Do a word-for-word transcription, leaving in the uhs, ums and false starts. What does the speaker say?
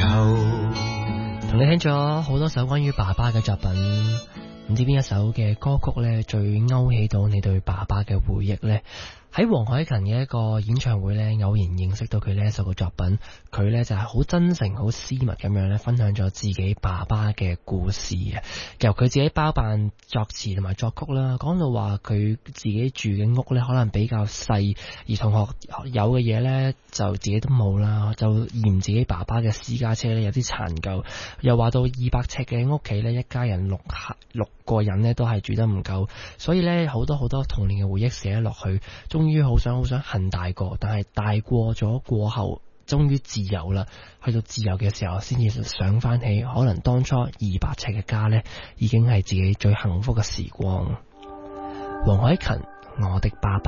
同你聽咗好多首關於爸爸嘅作品，唔知邊一首嘅歌曲呢最勾起到你對爸爸嘅回憶呢？喺黃凱芹嘅一個演唱會呢，偶然認識到佢呢一首嘅作品，佢呢就係好真誠、好私密咁樣呢分享咗自己爸爸嘅故事啊！由佢自己包辦作詞同埋作曲啦，講到話佢自己住嘅屋呢可能比較細，而同學有嘅嘢呢就自己都冇啦，就嫌自己爸爸嘅私家車呢有啲殘舊，又話到二百尺嘅屋企呢，一家人六六個人呢都係住得唔夠，所以呢好多好多童年嘅回憶寫落去，終於好想好想恨大個，但係大過咗過後，終於自由啦。去到自由嘅時候，先至想翻起，可能當初二百尺嘅家呢，已經係自己最幸福嘅時光。黃凱芹，我的爸爸。